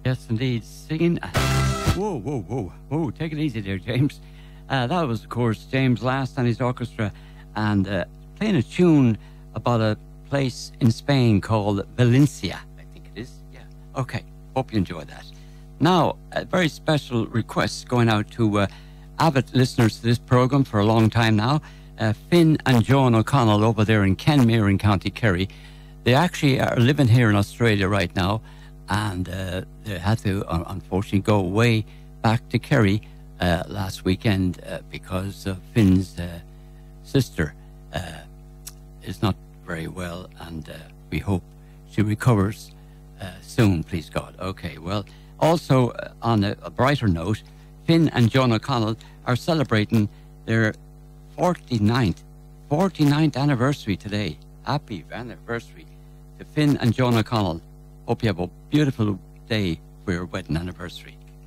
Yes, indeed. Singing. Whoa, whoa, whoa, whoa. Take it easy there, James. That was, of course, James Last and his orchestra, and playing a tune about a place in Spain called Valencia, I think it is. Yeah. Okay. Hope you enjoy that. Now, a very special request going out to avid listeners to this program for a long time now. Finn and Joan O'Connell over there in Kenmare in County Kerry. They actually are living here in Australia right now, and they had to, unfortunately, go way back to Kerry last weekend because Finn's sister is not very well, and we hope she recovers soon, please God. Okay, well, also on a brighter note, Finn and Joan O'Connell are celebrating their 49th anniversary today. Happy anniversary to Finn and Joan O'Connell. Hope you have a beautiful day for your wedding anniversary.